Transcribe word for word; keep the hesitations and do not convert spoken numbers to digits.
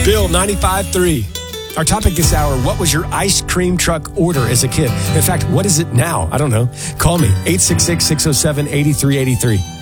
Bill ninety-five point three. Our topic this hour, what was your ice cream truck order as a kid? In fact, what is it now? I don't know. Call me, eight six six, six oh seven, eight three eight three.